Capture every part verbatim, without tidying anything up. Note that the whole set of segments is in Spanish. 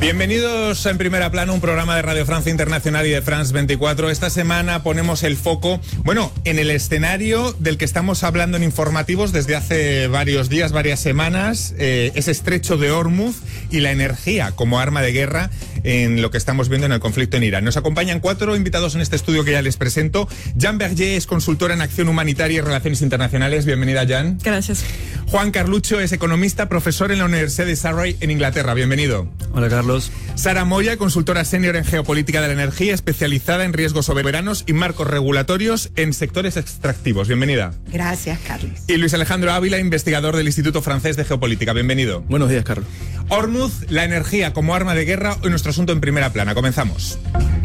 Bienvenidos en Primera Plana, un programa de Radio Francia Internacional y de France veinticuatro. Esta semana ponemos el foco, bueno, en el escenario del que estamos hablando en informativos desde hace varios días, varias semanas, eh, ese estrecho de Hormuz y la energía como arma de guerra en lo que estamos viendo en el conflicto en Irán. Nos acompañan cuatro invitados en este estudio que ya les presento. Jan Berger es consultora en acción humanitaria y relaciones internacionales. Bienvenida, Jan. Gracias. Juan Carlucho es economista, profesor en la Universidad de Surrey en Inglaterra. Bienvenido. Hola, Carlos. Sara Moya, consultora senior en geopolítica de la energía, especializada en riesgos soberanos y marcos regulatorios en sectores extractivos. Bienvenida. Gracias, Carlos. Y Luis Alejandro Ávila, investigador del Instituto Francés de Geopolítica. Bienvenido. Buenos días, Carlos. Hormuz, la energía como arma de guerra, hoy nuestro asunto en Primera Plana. Comenzamos.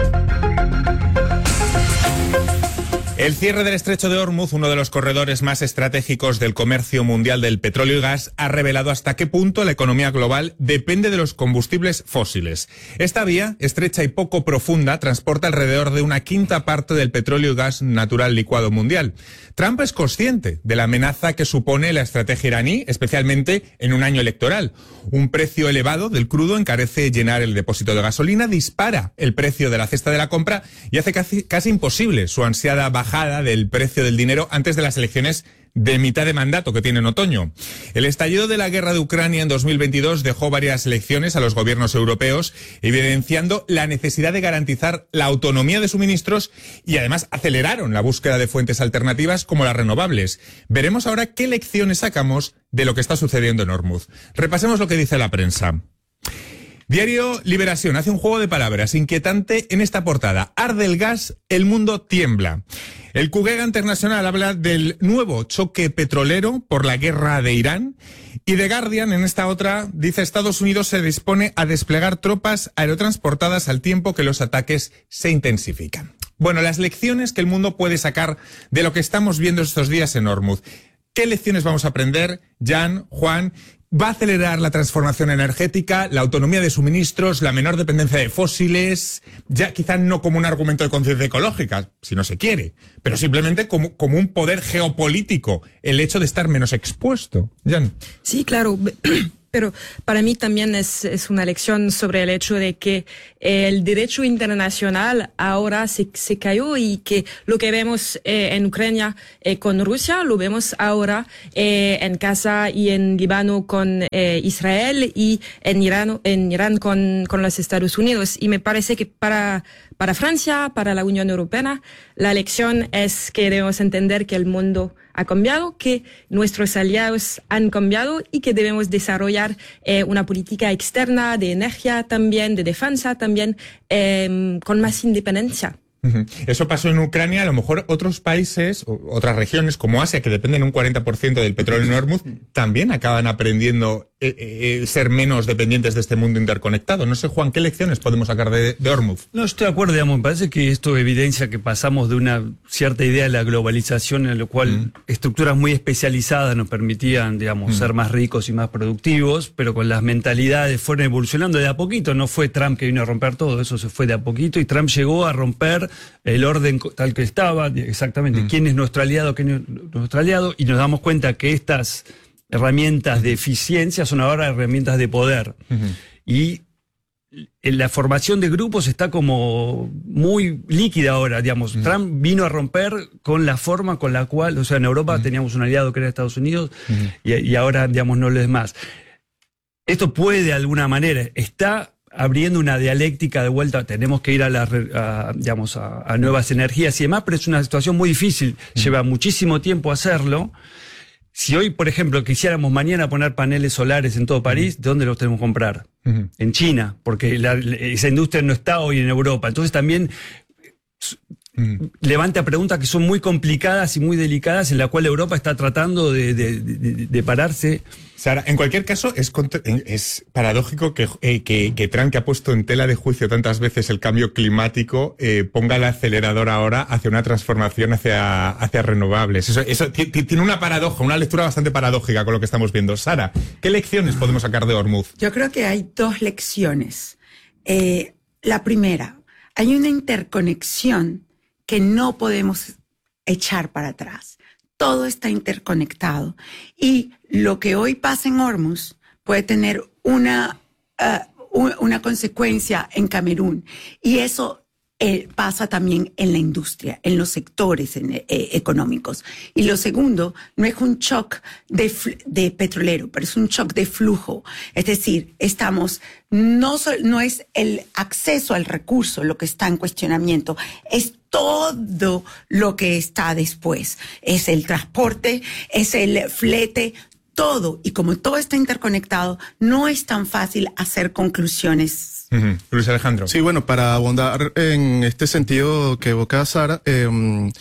El cierre del estrecho de Hormuz, uno de los corredores más estratégicos del comercio mundial del petróleo y gas, ha revelado hasta qué punto la economía global depende de los combustibles fósiles. Esta vía, estrecha y poco profunda, transporta alrededor de una quinta parte del petróleo y gas natural licuado mundial. Trump es consciente de la amenaza que supone la estrategia iraní, especialmente en un año electoral. Un precio elevado del crudo encarece llenar el depósito de gasolina, dispara el precio de la cesta de la compra y hace casi, casi imposible su ansiada bajada del precio del dinero antes de las elecciones de mitad de mandato que tiene en otoño. El estallido de la guerra de Ucrania en dos mil veintidós dejó varias lecciones a los gobiernos europeos, evidenciando la necesidad de garantizar la autonomía de suministros y además aceleraron la búsqueda de fuentes alternativas como las renovables. Veremos ahora qué lecciones sacamos de lo que está sucediendo en Hormuz. Repasemos lo que dice la prensa. Diario Liberación hace un juego de palabras inquietante en esta portada. Arde el gas, el mundo tiembla. El Kugega Internacional habla del nuevo choque petrolero por la guerra de Irán. Y The Guardian, en esta otra, dice Estados Unidos se dispone a desplegar tropas aerotransportadas al tiempo que los ataques se intensifican. Bueno, las lecciones que el mundo puede sacar de lo que estamos viendo estos días en Hormuz. ¿Qué lecciones vamos a aprender, Jan, Juan? ¿Va a acelerar la transformación energética, la autonomía de suministros, la menor dependencia de fósiles? Ya quizá no como un argumento de conciencia ecológica, si no se quiere, pero simplemente como, como un poder geopolítico, el hecho de estar menos expuesto. Jan. Sí, claro. Pero para mí también es, es una lección sobre el hecho de que el derecho internacional ahora se, se cayó y que lo que vemos eh, en Ucrania eh, con Rusia, lo vemos ahora eh, en Gaza y en Líbano con eh, Israel y en Irán, en Irán con, con los Estados Unidos. Y me parece que para, para Francia, para la Unión Europea, la lección es que debemos entender que el mundo ha cambiado, que nuestros aliados han cambiado y que debemos desarrollar eh, una política externa de energía también, de defensa también, eh, con más independencia. Eso pasó en Ucrania. A lo mejor otros países, otras regiones como Asia, que dependen un cuarenta por ciento del petróleo en Hormuz, también acaban aprendiendo eh, eh, ser menos dependientes de este mundo interconectado. No sé, Juan, ¿qué lecciones podemos sacar de, de Hormuz? No, estoy de acuerdo, digamos, me parece que esto evidencia que pasamos de una cierta idea de la globalización en la cual mm. estructuras muy especializadas nos permitían, digamos, mm. ser más ricos y más productivos, pero con las mentalidades fueron evolucionando de a poquito. No fue Trump que vino a romper todo, eso se fue de a poquito y Trump llegó a romper el orden tal que estaba, exactamente, mm. quién es nuestro aliado, quién es nuestro aliado, y nos damos cuenta que estas herramientas de eficiencia son ahora herramientas de poder. Uh-huh. Y en la formación de grupos está como muy líquida ahora, digamos. Uh-huh. Trump vino a romper con la forma con la cual, o sea, en Europa uh-huh. teníamos un aliado que era Estados Unidos, uh-huh. y, y ahora, digamos, no lo es más. Esto puede, de alguna manera, está abriendo una dialéctica de vuelta, tenemos que ir a, la, a, digamos, a, a nuevas energías y demás, pero es una situación muy difícil, uh-huh. lleva muchísimo tiempo hacerlo. Si hoy, por ejemplo, quisiéramos mañana poner paneles solares en todo París, uh-huh. ¿de dónde los tenemos que comprar? Uh-huh. En China, porque la, esa industria no está hoy en Europa. Entonces también uh-huh. levanta preguntas que son muy complicadas y muy delicadas, en la cual Europa está tratando de, de, de, de pararse. Sara, en cualquier caso, es, es paradójico que, eh, que, que Trump, que ha puesto en tela de juicio tantas veces el cambio climático, eh, ponga el acelerador ahora hacia una transformación hacia, hacia renovables. Eso, eso tiene una paradoja, una lectura bastante paradójica con lo que estamos viendo. Sara, ¿qué lecciones podemos sacar de Hormuz? Yo creo que hay dos lecciones. Eh, la primera, hay una interconexión que no podemos echar para atrás. Todo está interconectado y lo que hoy pasa en Hormuz puede tener una, uh, un, una consecuencia en Camerún. Y eso eh, pasa también en la industria, en los sectores en, eh, económicos. Y lo segundo, no es un shock de, de petrolero, pero es un shock de flujo. Es decir, estamos, no, no es el acceso al recurso lo que está en cuestionamiento, es todo lo que está después. Es el transporte, es el flete, todo. Y como todo está interconectado, no es tan fácil hacer conclusiones. Uh-huh. Luis Alejandro. Sí, bueno, para abundar en este sentido que evoca Sara, eh,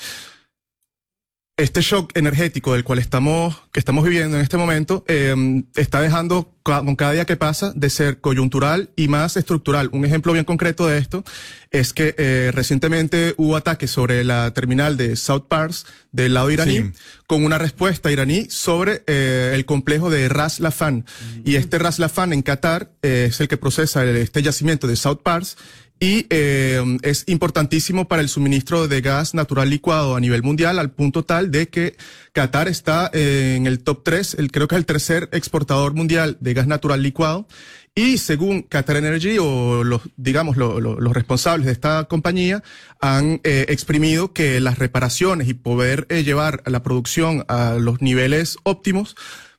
este shock energético del cual estamos, que estamos viviendo en este momento, eh, está dejando con cada día que pasa de ser coyuntural y más estructural. Un ejemplo bien concreto de esto es que eh, recientemente hubo ataques sobre la terminal de South Pars del lado iraní, sí, con una respuesta iraní sobre eh, el complejo de Ras Laffan. Mm-hmm. Y este Ras Laffan en Qatar eh, es el que procesa el, este yacimiento de South Pars. Y eh, es importantísimo para el suministro de gas natural licuado a nivel mundial, al punto tal de que Qatar está eh, en el top tres, el, creo que es el tercer exportador mundial de gas natural licuado. Y según Qatar Energy, o los, digamos, lo, lo, los responsables de esta compañía, han eh, exprimido que las reparaciones y poder eh, llevar la producción a los niveles óptimos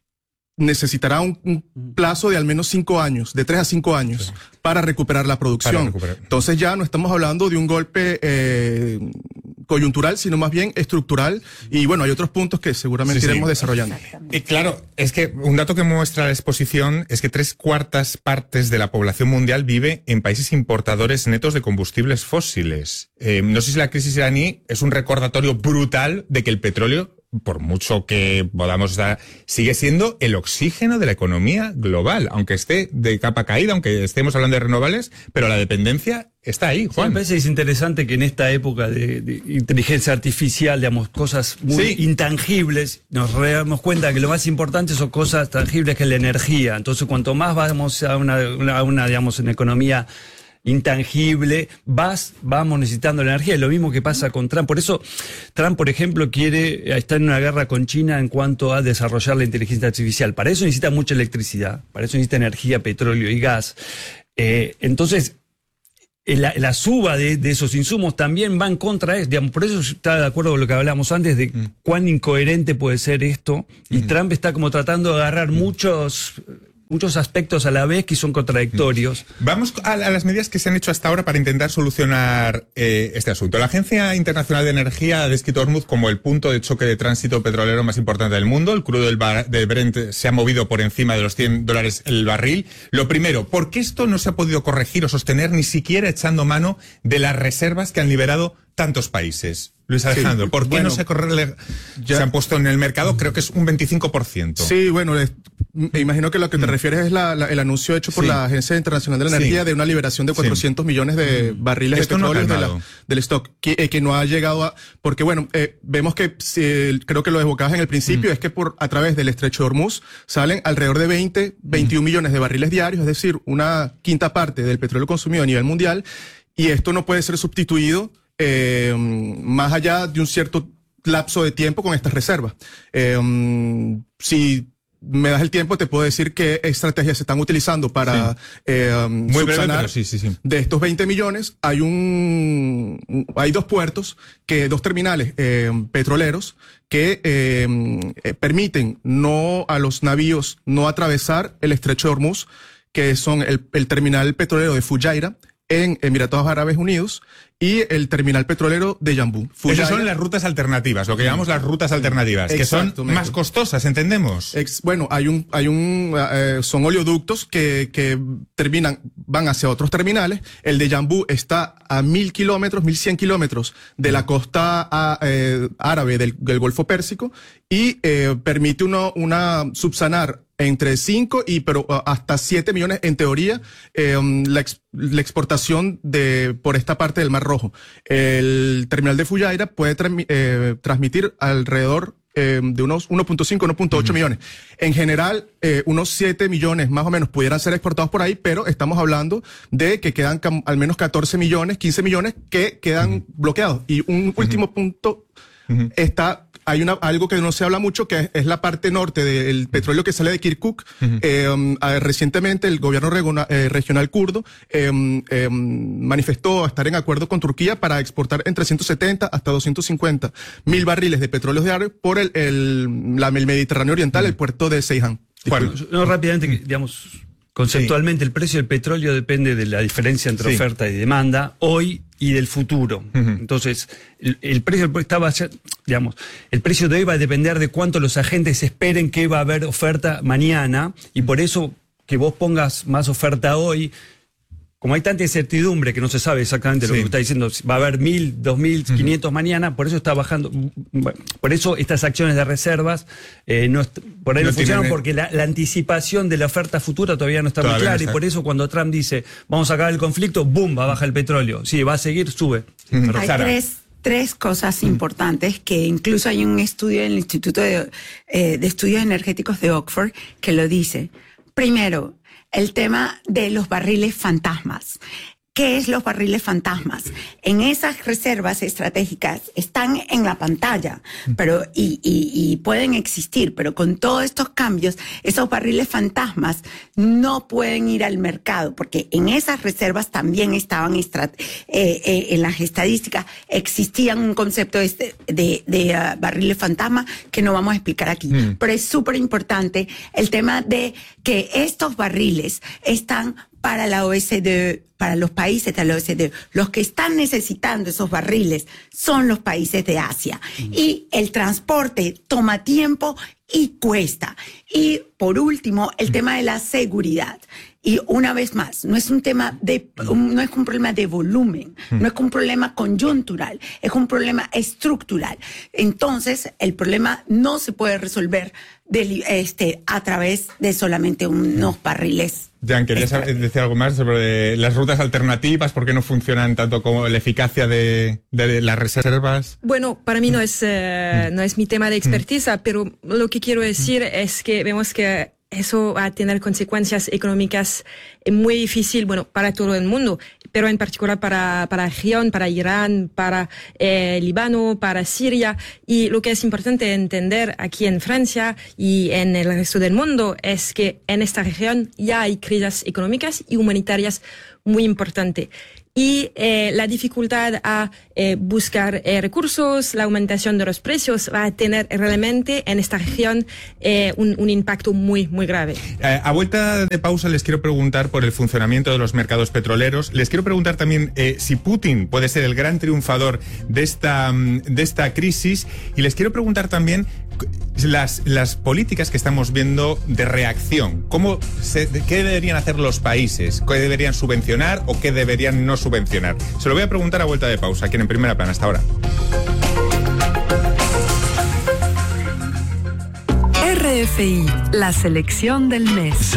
necesitará un, un plazo de al menos cinco años, de tres a cinco años, sí, para recuperar la producción. Recuperar. Entonces ya no estamos hablando de un golpe eh, coyuntural, sino más bien estructural. Y bueno, hay otros puntos que seguramente sí, iremos sí. desarrollando. Y claro, es que un dato que muestra la exposición es que tres cuartas partes de la población mundial vive en países importadores netos de combustibles fósiles. Eh, no sé si la crisis iraní es un recordatorio brutal de que el petróleo, por mucho que podamos dar, sigue siendo el oxígeno de la economía global, aunque esté de capa caída, aunque estemos hablando de renovables, pero la dependencia está ahí, Juan. Sí, me parece que es interesante que en esta época de, de inteligencia artificial, digamos, cosas muy sí. intangibles, nos damos cuenta que lo más importante son cosas tangibles que la energía. Entonces, cuanto más vamos a una, una, una digamos, una economía intangible, vas, vamos necesitando la energía. Es lo mismo que pasa con Trump. Por eso, Trump, por ejemplo, quiere estar en una guerra con China en cuanto a desarrollar la inteligencia artificial. Para eso necesita mucha electricidad, para eso necesita energía, petróleo y gas. Eh, entonces, la, la suba de, de esos insumos también va en contra de eso. Digamos, por eso está de acuerdo con lo que hablábamos antes de mm. cuán incoherente puede ser esto. Y mm. Trump está como tratando de agarrar mm. muchos... muchos aspectos a la vez que son contradictorios. Vamos a, a las medidas que se han hecho hasta ahora para intentar solucionar eh, este asunto. La Agencia Internacional de Energía ha descrito Hormuz como el punto de choque de tránsito petrolero más importante del mundo. El crudo del, bar, del Brent se ha movido por encima de los cien dólares el barril. Lo primero, ¿por qué esto no se ha podido corregir o sostener ni siquiera echando mano de las reservas que han liberado tantos países? Luis Alejandro, sí, ¿por qué bueno, no se, corre, ya, se han puesto en el mercado? Creo que es un veinticinco por ciento. Sí, bueno, es, me imagino que lo que te mm. refieres es la, la, el anuncio hecho por sí. la Agencia Internacional de la Energía sí. de una liberación de cuatrocientos sí. millones de barriles Esto de petróleo no de la, del stock, que, eh, que no ha llegado a... Porque bueno, eh, vemos que, si, creo que lo desbocabas en el principio, mm. es que por a través del estrecho de Hormuz salen alrededor de veinte, veintiún mm. millones de barriles diarios, es decir, una quinta parte del petróleo consumido a nivel mundial, y esto no puede ser sustituido Eh, más allá de un cierto lapso de tiempo con estas reservas. Eh, si me das el tiempo, te puedo decir qué estrategias se están utilizando para sí. eh, Muy subsanar breve, sí, sí, sí. de estos veinte millones. Hay un, hay dos puertos, que dos terminales eh, petroleros que eh, eh, permiten no a los navíos no atravesar el estrecho de Hormuz, que son el, el terminal petrolero de Fujairah en Emiratos Árabes Unidos y el terminal petrolero de Yanbu. Esas son las rutas alternativas, lo que llamamos las rutas alternativas, que son más costosas, ¿entendemos? Ex, bueno, hay un, hay un, eh, son oleoductos que, que terminan, van hacia otros terminales. El de Yanbu está a mil kilómetros, mil cien kilómetros de la costa a, eh, árabe del, del Golfo Pérsico y eh, permite uno, una subsanar entre cinco y pero hasta siete millones en teoría eh, la, ex, la exportación de por esta parte del Mar Rojo. El terminal de Fujairah puede tra eh, transmitir alrededor eh, de unos uno punto cinco, uno punto ocho uh-huh. millones. En general, eh, unos siete millones más o menos pudieran ser exportados por ahí, pero estamos hablando de que quedan al menos catorce millones, quince millones que quedan uh-huh. bloqueados. Y un uh-huh. último punto uh-huh. está hay una, algo que no se habla mucho, que es, es la parte norte del petróleo que sale de Kirkuk. Uh-huh. eh, um, recientemente el gobierno regona, eh, regional kurdo eh, eh, manifestó estar en acuerdo con Turquía para exportar entre ciento setenta hasta doscientos cincuenta mil barriles de petróleo diarios por el, el, la, el Mediterráneo Oriental, uh-huh. el puerto de Ceyhan. Bueno, no, rápidamente, digamos, conceptualmente, sí. el precio del petróleo depende de la diferencia entre sí. oferta y demanda hoy y del futuro. Uh-huh. Entonces, el, el precio estaba, digamos, el precio de hoy va a depender de cuánto los agentes esperen que va a haber oferta mañana, y por eso que vos pongas más oferta hoy, como hay tanta incertidumbre que no se sabe exactamente sí. lo que está diciendo, va a haber mil, dos mil, quinientos uh-huh. mañana, por eso está bajando, por eso estas acciones de reservas eh, no por ahí no, no funcionan, tienen... porque la, la anticipación de la oferta futura todavía no está todavía muy clara, no y por eso cuando Trump dice, vamos a acabar el conflicto, boom, va a bajar el petróleo. Sí, va a seguir, sube. Uh-huh. Hay tres, tres cosas uh-huh. importantes, que incluso hay un estudio en el Instituto de, eh, de Estudios Energéticos de Oxford que lo dice. Primero, el tema de los barriles fantasmas. ¿Qué es los barriles fantasmas? En esas reservas estratégicas están en la pantalla, pero y, y, y pueden existir, pero con todos estos cambios, esos barriles fantasmas no pueden ir al mercado, porque en esas reservas también estaban estrat- eh, eh, en las estadísticas existían un concepto de, de, de uh, barriles fantasmas que no vamos a explicar aquí, mm. pero es súper importante el tema de que estos barriles están para la O E C D, para los países de la O E C D. Los que están necesitando esos barriles son los países de Asia. Uh-huh. Y el transporte toma tiempo y cuesta. Y por último, el uh-huh. tema de la seguridad. Y una vez más, no es un tema de, un, no es un problema de volumen, uh-huh. no es un problema coyuntural, es un problema estructural. Entonces, el problema no se puede resolver de, este, a través de solamente unos barriles. Jan, ¿querías decir algo más sobre las rutas alternativas? ¿Por qué no funcionan tanto como la eficacia de, de las reservas? Bueno, para mí no es, uh, no es mi tema de expertiza, pero lo que quiero decir es que vemos que eso va a tener consecuencias económicas muy difíciles, bueno, para todo el mundo, pero en particular para, para la región, para Irán, para eh, Líbano, para Siria. Y lo que es importante entender aquí en Francia y en el resto del mundo es que en esta región ya hay crisis económicas y humanitarias muy importantes. Y eh, la dificultad a eh, buscar eh, recursos, la aumentación de los precios va a tener realmente en esta región eh, un, un impacto muy, muy grave. Eh, a vuelta de pausa les quiero preguntar por el funcionamiento de los mercados petroleros. Les quiero preguntar también eh, si Putin puede ser el gran triunfador de esta, de esta crisis. Y les quiero preguntar también las, las políticas que estamos viendo de reacción. ¿Cómo se, ¿Qué deberían hacer los países? ¿Qué deberían subvencionar o qué deberían no subvencionar? Se lo voy a preguntar a vuelta de pausa, aquí en Primera Plana. Hasta ahora. R F I, la selección del mes.